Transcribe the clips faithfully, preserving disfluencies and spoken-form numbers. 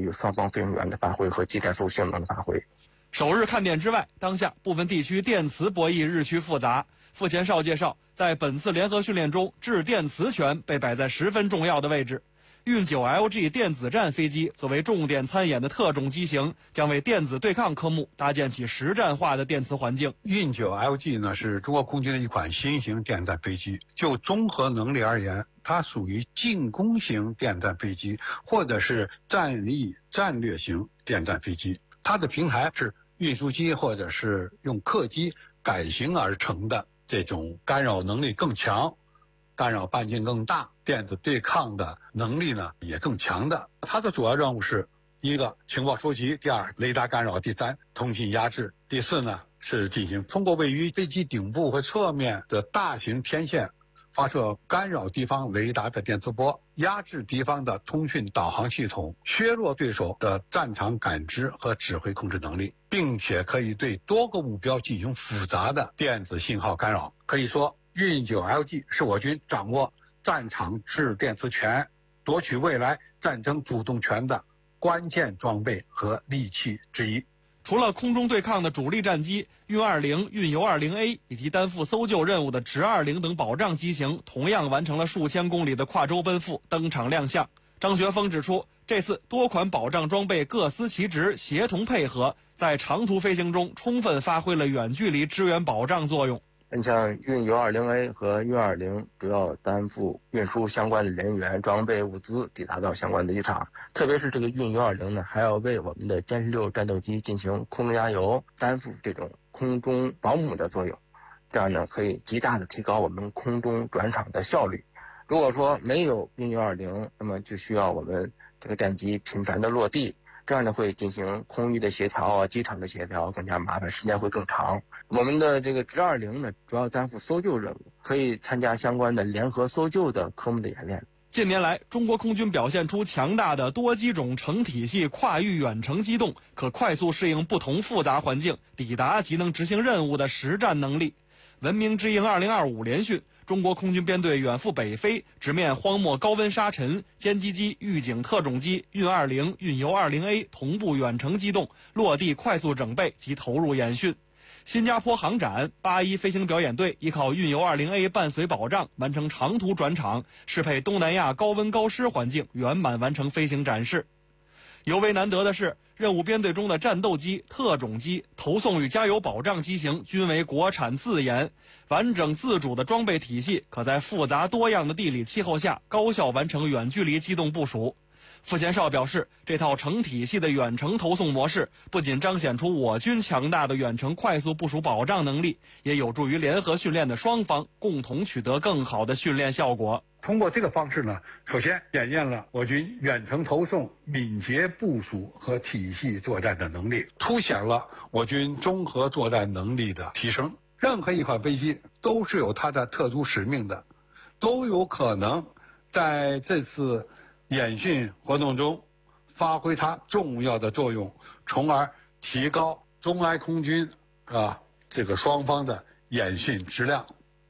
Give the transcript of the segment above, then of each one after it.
于双方飞行员的发挥和机战术性能的发挥。 首日看点之外，当下部分地区电磁博弈日趋复杂。傅前哨介绍，在本次联合训练中，制电磁权被摆在十分重要的位置。运九 L G 电子战飞机作为重点参演的特种机型，将为电子对抗科目搭建起实战化的电磁环境。 运九 L G 呢是中国空军的一款新型电战飞机，就综合能力而言，它属于进攻型电战飞机，或者是战力战略型电战飞机。它的平台是运输机或者是用客机改型而成的，这种干扰能力更强，干扰半径更大，电子对抗的能力呢也更强的。它的主要任务是一个情报收集，第二雷达干扰，第三通信压制，第四呢是进行通过位于飞机顶部和侧面的大型天线发射干扰敌方雷达的电磁波，压制敌方的通讯导航系统，削弱对手的战场感知和指挥控制能力，并且可以对多个目标进行复杂的电子信号干扰。可以说，运九 L G 是我军掌握战场制电磁权、夺取未来战争主动权的关键装备和利器之一。 除了空中对抗的主力战机运二零、运油二零 A 以及担负搜救任务的直二零等保障机型，同样完成了数千公里的跨洲奔赴，登场亮相。张学峰指出，这次多款保障装备各司其职，协同配合，在长途飞行中充分发挥了远距离支援保障作用。 你像运油二零 A 和运二零主要担负运输相关的人员、装备、物资抵达到相关的机场，特别是这个运油二零呢，还要为我们的歼十六战斗机进行空中加油，担负这种空中保姆的作用。这样呢，可以极大的提高我们空中转场的效率。如果说没有运油二零，那么就需要我们这个战机频繁的落地，这样呢会进行空域的协调啊，机场的协调更加麻烦，时间会更长。我们的这个直二零呢，主要担负搜救任务，可以参加相关的联合搜救的科目的演练。 近年来，中国空军表现出强大的多机种成体系跨域远程机动，可快速适应不同复杂环境，抵达及能执行任务的实战能力。文明之鹰二零二五联训，中国空军编队远赴北非，直面荒漠高温沙尘，歼击机、预警特种机、运二零、运油二零 A 同步远程机动，落地快速整备及投入演训。新加坡航展八一飞行表演队依靠运油二零 A 伴随保障，完成长途转场，适配东南亚高温高湿环境，圆满完成飞行展示。尤为难得的是，任务编队中的战斗机、特种机、投送与加油保障机型均为国产自研，完整自主的装备体系可在复杂多样的地理气候下高效完成远距离机动部署。傅前哨表示，这套成体系的远程投送模式不仅彰显出我军强大的远程快速部署保障能力，也有助于联合训练的双方共同取得更好的训练效果。 通过这个方式呢，首先检验了我军远程投送、敏捷部署和体系作战的能力，凸显了我军综合作战能力的提升。任何一款飞机都是有它的特殊使命的，都有可能在这次演训活动中发挥它重要的作用，从而提高中埃空军啊这个双方的演训质量。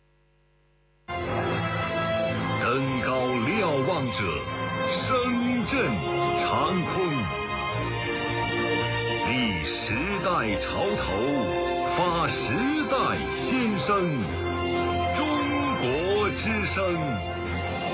登高瞭望者，声震长空。立时代潮头，发时代先声。中国之声。